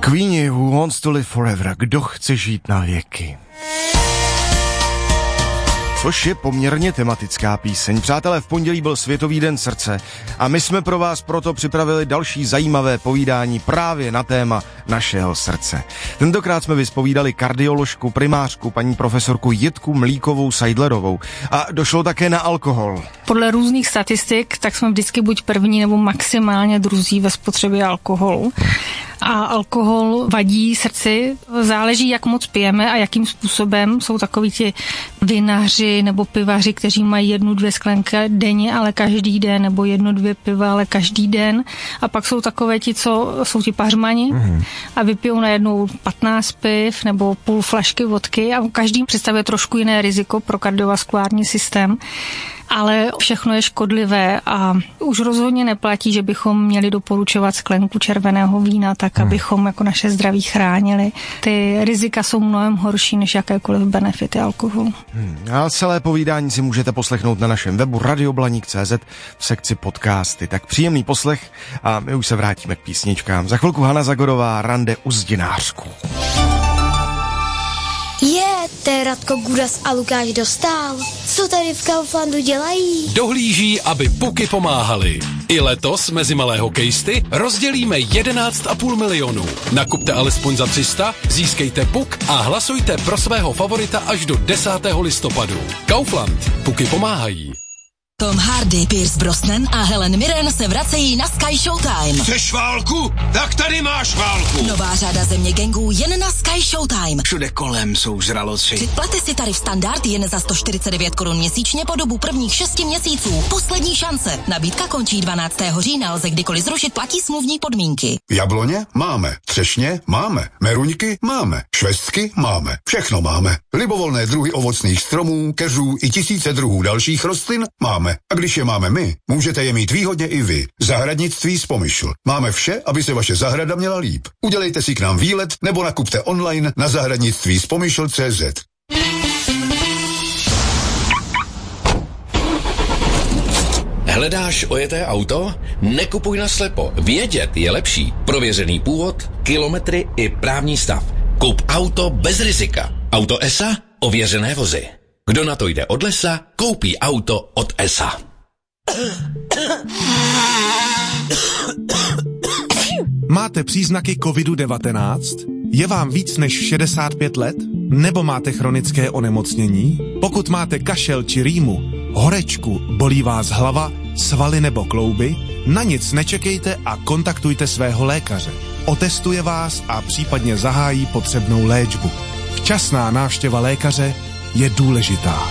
Queenie, Who Wants to Live Forever, kdo chce žít na věky. Což je poměrně tematická píseň. Přátelé, v pondělí byl Světový den srdce a my jsme pro vás proto připravili další zajímavé povídání právě na téma našeho srdce. Tentokrát jsme vyspovídali kardioložku, primářku, paní profesorku Jitku Mlíkovou Seidlerovou a došlo také na alkohol. Podle různých statistik, tak jsme vždycky buď první nebo maximálně druzí ve spotřebě alkoholu. A alkohol vadí srdci, záleží, jak moc pijeme a jakým způsobem. Jsou takoví ti vinaři nebo pivaři, kteří mají 1-2 sklenky denně, ale každý den, nebo 1-2 piva, ale každý den. A pak jsou takové ti, co jsou ti pařmani a vypijou najednou 15 piv nebo půl flašky vodky a každý představuje trošku jiné riziko pro kardiovaskulární systém. Ale všechno je škodlivé a už rozhodně neplatí, že bychom měli doporučovat sklenku červeného vína, tak abychom jako naše zdraví chránili. Ty rizika jsou mnohem horší než jakékoliv benefity alkoholu. A celé povídání si můžete poslechnout na našem webu radioblaník.cz v sekci podcasty. Tak příjemný poslech a my už se vrátíme k písničkám. Za chvilku Hana Zagorová, Rande u Zdinářku. To je Radko Gudas a Lukáš Dostál. Co tady v Kauflandu dělají? Dohlíží, aby puky pomáhaly. I letos mezi malé hokejisty rozdělíme 11,5 milionu. Nakupte alespoň za 300, získejte puk a hlasujte pro svého favorita až do 10. listopadu. Kaufland. Puky pomáhají. Tom Hardy, Pierce Brosnan a Helen Mirren se vracejí na Sky Showtime. Chceš válku? Tak tady máš válku. Nová řada Země gangů jen na Sky Showtime. Všude kolem jsou žraloci. Předplaťte si tarif standard jen za 149 Kč měsíčně po dobu prvních 6 měsíců. Poslední šance. Nabídka končí 12. října, lze kdykoliv zrušit, platí smluvní podmínky. Jabloně máme, třešně máme, meruňky máme, švestky máme, všechno máme. Libovolné druhy ovocných stromů, keřů i tisíce druhů dalších rostlin máme. A když je máme my, můžete je mít výhodně i vy. Zahradnictví Spomyšl. Máme vše, aby se vaše zahrada měla líp. Udělejte si k nám výlet nebo nakupte online na zahradnictví-spomyšl.cz. Hledáš ojeté auto? Nekupuj naslepo. Vědět je lepší. Prověřený původ, kilometry i právní stav. Kup auto bez rizika. Auto ESA? Ověřené vozy. Kdo na to jde od lesa, koupí auto od ESA. Máte příznaky COVID-19? Je vám víc než 65 let? Nebo máte chronické onemocnění? Pokud máte kašel či rýmu, horečku, bolí vás hlava, svaly nebo klouby, na nic nečekejte a kontaktujte svého lékaře. Otestuje vás a případně zahájí potřebnou léčbu. Včasná návštěva lékaře je důležitá.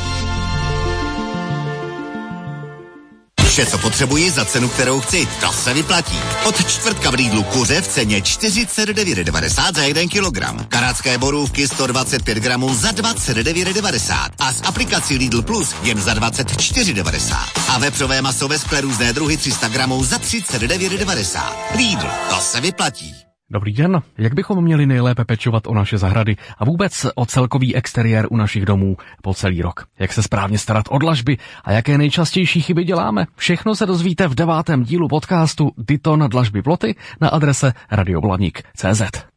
Vše, co potřebuji za cenu, kterou chci, to se vyplatí. Od čtvrtka v Lidlu kuře v ceně 49,90 za 1 kilogram. Karátské borůvky 125 gramů za 29,90 a s aplikací Lidl Plus jen za 24,90. A vepřové maso ve skle různé druhy 300 gramů za 39,90. Lidl, to se vyplatí. Dobrý den, jak bychom měli nejlépe pečovat o naše zahrady a vůbec o celkový exteriér u našich domů po celý rok? Jak se správně starat o dlažby a jaké nejčastější chyby děláme? Všechno se dozvíte v 9. dílu podcastu Tyto na dlažby ploty na adrese radioblaník.cz.